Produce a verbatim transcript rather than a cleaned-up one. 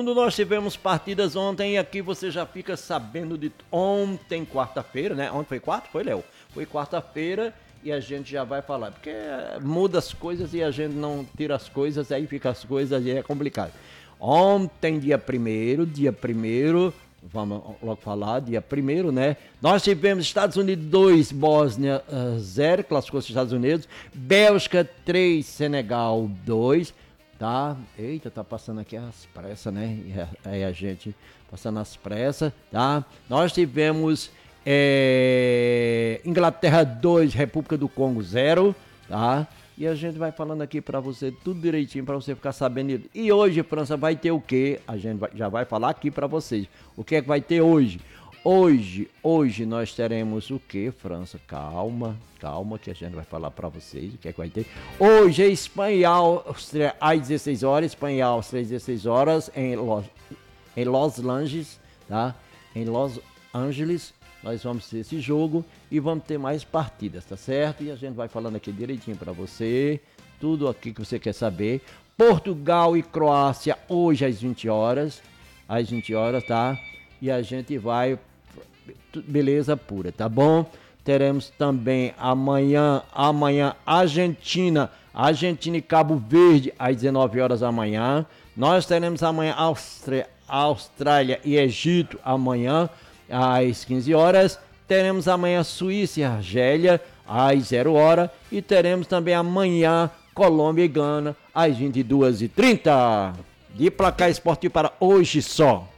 mundo, nós tivemos partidas ontem e aqui você já fica sabendo de ontem, quarta-feira, né? Ontem foi quarta? Foi, Léo? Foi quarta-feira e a gente já vai falar, porque muda as coisas e a gente não tira as coisas, aí fica as coisas e é complicado. Ontem, dia primeiro, dia primeiro, vamos logo falar, dia primeiro, né? Nós tivemos Estados Unidos dois, Bósnia zero, classificou os Estados Unidos, Bélgica três, Senegal dois, tá? Eita, tá passando aqui as pressas, né? Aí a gente passando as pressas, tá? Nós tivemos é, Inglaterra dois, República do Congo zero, tá? E a gente vai falando aqui pra você tudo direitinho, pra você ficar sabendo. E hoje, França, vai ter o quê? A gente vai, já vai falar aqui pra vocês. O que é que vai ter hoje? Hoje, hoje nós teremos o quê, França? Calma, calma que a gente vai falar pra vocês o que é que vai ter. Hoje é Espanha e Áustria às dezesseis horas, Espanha e Áustria às dezesseis horas em Los, em Los Angeles, tá? Em Los Angeles. Nós vamos ter esse jogo e vamos ter mais partidas, tá certo? E a gente vai falando aqui direitinho para você, tudo aqui que você quer saber. Portugal e Croácia hoje às vinte horas, às vinte horas, tá? E a gente vai, beleza pura, tá bom? Teremos também amanhã, amanhã Argentina, Argentina e Cabo Verde às dezenove horas da manhã. Nós teremos amanhã Áustria, Austrália e Egito amanhã às quinze horas, teremos amanhã Suíça e Argélia às zero hora e teremos também amanhã Colômbia e Gana às vinte e duas e trinta. De placar esportivo para hoje só.